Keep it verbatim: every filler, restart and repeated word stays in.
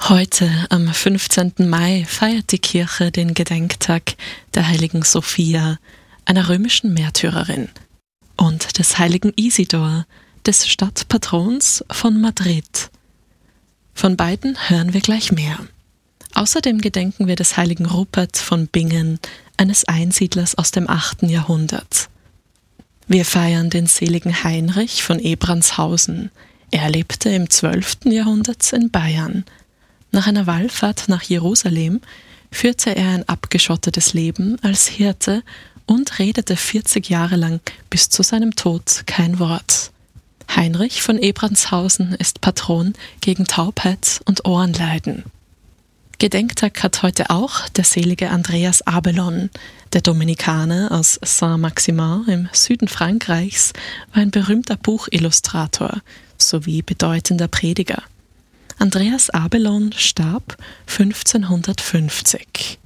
Heute, am fünfzehnten Mai, feiert die Kirche den Gedenktag der heiligen Sophia, einer römischen Märtyrerin, und des heiligen Isidor, des Stadtpatrons von Madrid. Von beiden hören wir gleich mehr. Außerdem gedenken wir des heiligen Rupert von Bingen, eines Einsiedlers aus dem achten Jahrhundert. Wir feiern den seligen Heinrich von Ebranshausen. Er lebte im zwölften Jahrhundert in Bayern. Nach einer Wallfahrt nach Jerusalem führte er ein abgeschottetes Leben als Hirte und redete vierzig Jahre lang bis zu seinem Tod kein Wort. Heinrich von Ebranshausen ist Patron gegen Taubheit und Ohrenleiden. Gedenktag hat heute auch der selige Andreas Abelon. Der Dominikaner aus Saint-Maximin im Süden Frankreichs war ein berühmter Buchillustrator sowie bedeutender Prediger. Andreas Abelon starb fünfzehnhundertfünfzig.